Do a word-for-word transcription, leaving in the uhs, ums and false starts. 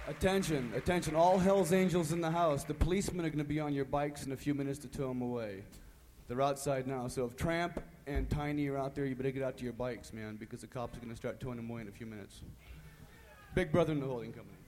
Attention, attention, all Hell's Angels in the house. The policemen are going to be on your bikes in a few minutes to tow them away. They're outside now, so if Tramp and Tiny are out there, you better get out to your bikes, man, because the cops are going to start towing them away in a few minutes. Big Brother in the holding company.